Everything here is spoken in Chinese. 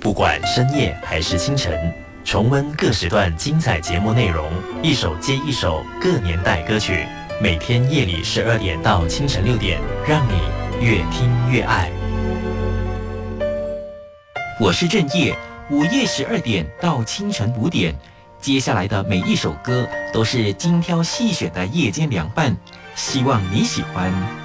不管深夜还是清晨，重温各时段精彩节目内容，一首接一首各年代歌曲，每天夜里12点到清晨6点，让你越听越爱。 我是郑业，午夜12点到清晨5点，接下来的每一首歌都是精挑细选的夜间凉拌，希望你喜欢。